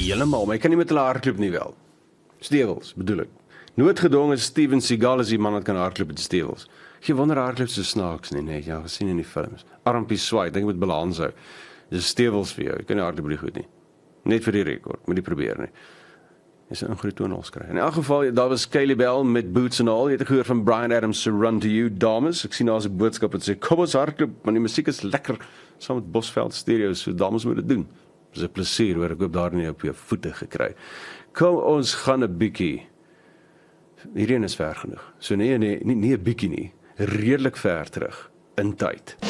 heeltemal, maar jy kan nie met hulle hardloop nie wel. Stewels, bedoel ek. Noodgedwongen Steven Seagal is die man wat kan hardloop met die stewels. Jy wonder hardloop so snaaks nie, nee, ja, gesien in die films. Armpie swaai, dink jy moet balans hou. Dis stewels vir jou, jy kan nie hardloop die goed nie. Net vir die rekord, moet nie probeer nie. Jy sal 'n groot toonels kry. In elk geval, daar was Kylie Bell met boots en al. Jy het gehoor van Bryan Adams se Run to You, dames. Ek sien daar is 'n boodskap wat sê, kom ons hardloop, want die musiek is lekker, saam met Bosveld Stereo, so dames moet dit doen. Dis 'n plesier, hoor, ek hoop daar nie op jou voete gekry. Kom, ons gaan 'n bietjie. Hierdie een is ver genoeg. So nee, nie 'n bietjie nie. Redelik ver terug in tyd.